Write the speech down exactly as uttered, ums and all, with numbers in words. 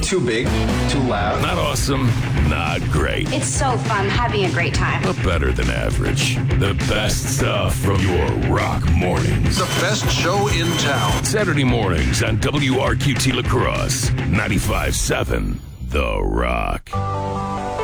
Too big, too loud. Not awesome, not great. It's so fun having a great time. But better than average. The best stuff from your rock mornings. The best show in town. Saturday mornings on W R Q T La Crosse, ninety-five point seven The Rock.